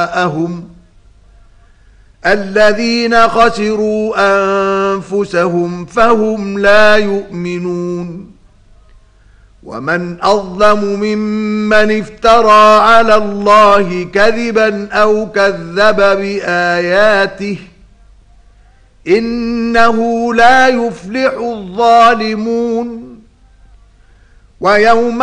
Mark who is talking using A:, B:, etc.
A: الذين خسروا أنفسهم فهم لا يؤمنون. ومن أظلم ممن افترى على الله كذبا أو كذب بآياته إنه لا يفلح الظالمون. ويوم